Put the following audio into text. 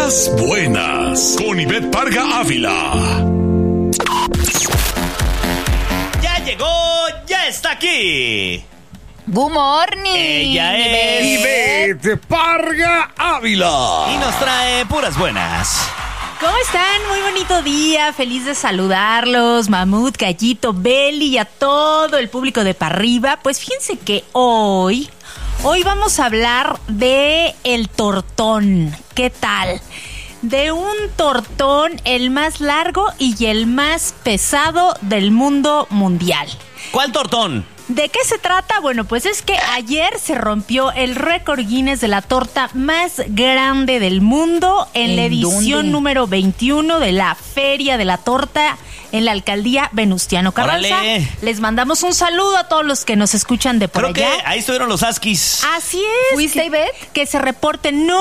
Puras buenas, con Ivette Parga Ávila. Ya llegó, ya está aquí. Good morning. Ella es Ivette Parga Ávila. y nos trae puras buenas. ¿Cómo están? Muy bonito día, feliz de saludarlos, Mamut, Gallito, Beli y a todo el público de Pa' Arriba. Pues fíjense que hoy vamos a hablar de el tortón. ¿Qué tal? De un tortón, el más largo y el más pesado del mundo mundial. ¿Cuál tortón? ¿De qué se trata? Bueno, pues es que ayer se rompió el récord Guinness de la torta más grande del mundo en la edición número 21 de la Feria de la Torta en la alcaldía Venustiano Carranza. ¡Órale! Les mandamos un saludo a todos los que nos escuchan de por Creo allá. que ahí estuvieron los Askis. Así es. ¿Fuiste, Ivette? Que se reporten. No,